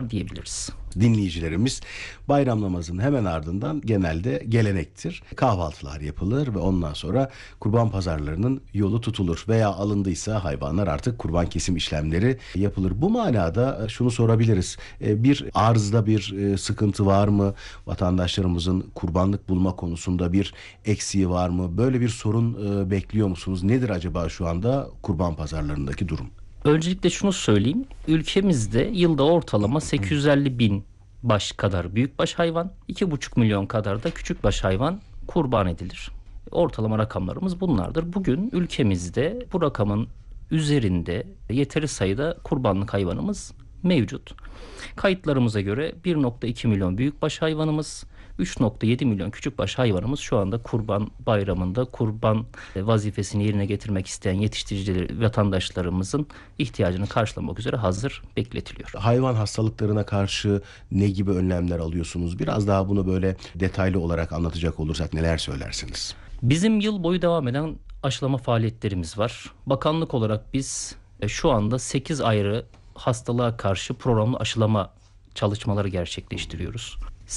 hayvan diyebiliriz. Dinleyicilerimiz bayram namazının hemen ardından genelde gelenektir. Kahvaltılar yapılır ve ondan sonra kurban pazarlarının yolu tutulur veya alındıysa hayvanlar artık kurban kesim işlemleri yapılır. Bu manada şunu sorabiliriz. Bir arzda bir sıkıntı var mı? Vatandaşlarımızın kurbanlık bulma konusunda bir eksiği var mı? Böyle bir sorun bekliyor musunuz? Nedir acaba şu anda kurban pazarlarındaki durum? Öncelikle şunu söyleyeyim. Ülkemizde yılda ortalama 850 bin baş kadar büyükbaş hayvan, 2,5 milyon kadar da küçükbaş hayvan kurban edilir. Ortalama rakamlarımız bunlardır. Bugün ülkemizde bu rakamın üzerinde yeteri sayıda kurbanlık hayvanımız mevcut. Kayıtlarımıza göre 1,2 milyon büyükbaş hayvanımız, 3,7 milyon küçükbaş hayvanımız şu anda Kurban Bayramı'nda kurban vazifesini yerine getirmek isteyen yetiştiricileri, vatandaşlarımızın ihtiyacını karşılamak üzere hazır bekletiliyor. Hayvan hastalıklarına karşı ne gibi önlemler alıyorsunuz? Biraz daha bunu böyle detaylı olarak anlatacak olursak neler söylersiniz? Bizim yıl boyu devam eden aşılama faaliyetlerimiz var. Bakanlık olarak biz şu anda 8 ayrı hastalığa karşı programlı aşılama çalışmaları gerçekleştiriyoruz.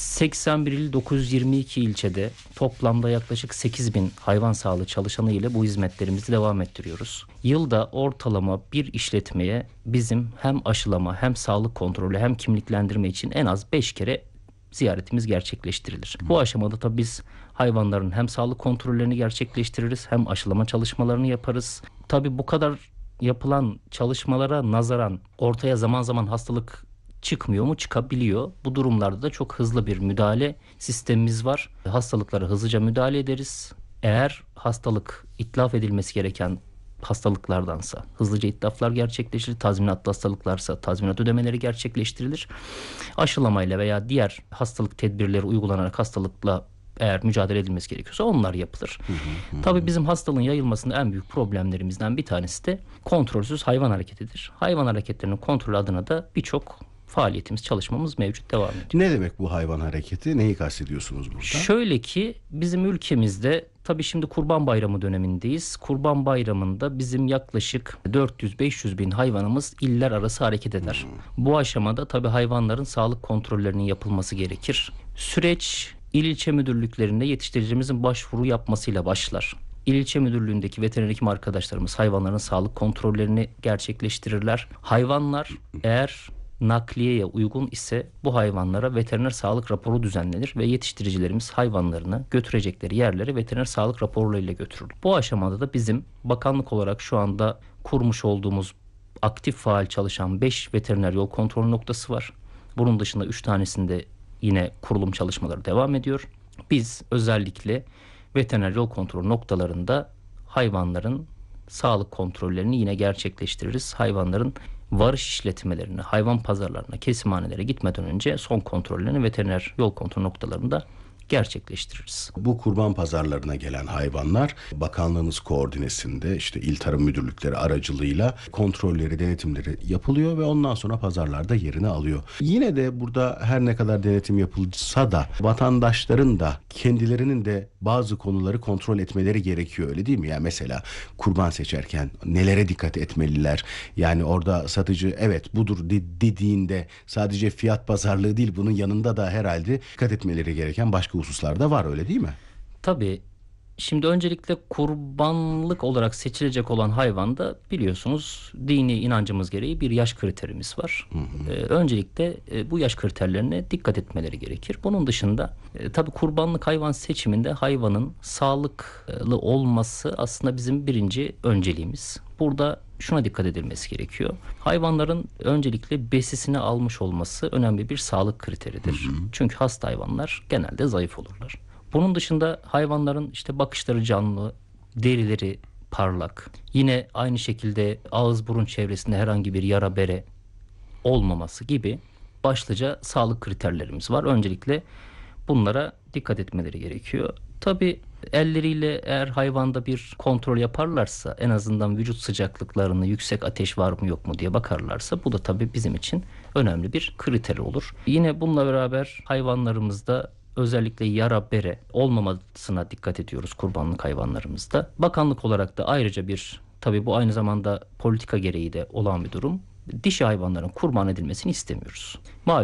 81 il 922 ilçede toplamda yaklaşık 8 bin hayvan sağlığı çalışanı ile bu hizmetlerimizi devam ettiriyoruz. Yılda ortalama bir işletmeye bizim hem aşılama hem sağlık kontrolü hem kimliklendirme için en az 5 kere ziyaretimiz gerçekleştirilir. Bu aşamada tabii biz hayvanların hem sağlık kontrollerini gerçekleştiririz hem aşılama çalışmalarını yaparız. Tabii bu kadar yapılan çalışmalara nazaran ortaya zaman zaman hastalık çıkmıyor mu? Çıkabiliyor. Bu durumlarda da çok hızlı bir müdahale sistemimiz var. Hastalıklara hızlıca müdahale ederiz. Eğer hastalık itlaf edilmesi gereken hastalıklardansa hızlıca itlaflar gerçekleştirilir. Tazminatlı hastalıklarsa tazminat ödemeleri gerçekleştirilir. Aşılamayla veya diğer hastalık tedbirleri uygulanarak hastalıkla eğer mücadele edilmesi gerekiyorsa onlar yapılır. Tabii bizim hastalığın yayılmasında en büyük problemlerimizden bir tanesi de kontrolsüz hayvan hareketidir. Hayvan hareketlerinin kontrolü adına da birçok faaliyetimiz, çalışmamız mevcut, devam ediyor. Ne demek bu hayvan hareketi? Neyi kastediyorsunuz burada? Şöyle ki bizim ülkemizde tabii şimdi Kurban Bayramı dönemindeyiz. Kurban Bayramı'nda bizim yaklaşık 400-500 bin hayvanımız iller arası hareket eder. Bu aşamada tabii hayvanların sağlık kontrollerinin yapılması gerekir. Süreç İl ilçe müdürlüklerinde yetiştiricimizin başvuru yapmasıyla başlar. İl ilçe müdürlüğündeki veteriner hekim arkadaşlarımız hayvanların sağlık kontrollerini gerçekleştirirler. Hayvanlar eğer nakliyeye uygun ise bu hayvanlara veteriner sağlık raporu düzenlenir ve yetiştiricilerimiz hayvanlarını götürecekleri yerlere veteriner sağlık raporlarıyla götürür. Bu aşamada da bizim bakanlık olarak şu anda kurmuş olduğumuz aktif faal çalışan 5 veteriner yol kontrol noktası var. Bunun dışında 3 tanesinde yine kurulum çalışmaları devam ediyor. Biz özellikle veteriner yol kontrol noktalarında hayvanların sağlık kontrollerini yine gerçekleştiririz. Hayvanların varış işletmelerine, hayvan pazarlarına, kesimhanelere gitmeden önce son kontrollerini veteriner yol kontrol noktalarında gerçekleştiririz. Bu kurban pazarlarına gelen hayvanlar bakanlığınız koordinesinde işte il tarım müdürlükleri aracılığıyla kontrolleri, denetimleri yapılıyor ve ondan sonra pazarlarda yerini alıyor. Yine de burada her ne kadar denetim yapılsa da vatandaşların da kendilerinin de bazı konuları kontrol etmeleri gerekiyor, öyle değil mi? Yani mesela kurban seçerken nelere dikkat etmeliler? Yani orada satıcı evet budur dediğinde sadece fiyat pazarlığı değil, bunun yanında da herhalde dikkat etmeleri gereken başka hususlar da var, öyle değil mi? Tabii. Şimdi öncelikle kurbanlık olarak seçilecek olan hayvanda biliyorsunuz dini inancımız gereği bir yaş kriterimiz var. Öncelikle bu yaş kriterlerine dikkat etmeleri gerekir. Bunun dışında tabii kurbanlık hayvan seçiminde hayvanın sağlıklı olması aslında bizim birinci önceliğimiz. Burada şuna dikkat edilmesi gerekiyor. Hayvanların öncelikle besisini almış olması önemli bir sağlık kriteridir. Çünkü hasta hayvanlar genelde zayıf olurlar. Bunun dışında hayvanların işte bakışları canlı, derileri parlak. Yine aynı şekilde ağız burun çevresinde herhangi bir yara bere olmaması gibi başlıca sağlık kriterlerimiz var. Öncelikle bunlara dikkat etmeleri gerekiyor. Tabii elleriyle eğer hayvanda bir kontrol yaparlarsa, en azından vücut sıcaklıklarını, yüksek ateş var mı yok mu diye bakarlarsa, bu da tabii bizim için önemli bir kriter olur. Yine bununla beraber hayvanlarımızda özellikle yara bere olmamasına dikkat ediyoruz kurbanlık hayvanlarımızda. Bakanlık olarak da ayrıca tabii bu aynı zamanda politika gereği de olan bir durum. Dişi hayvanların kurban edilmesini istemiyoruz.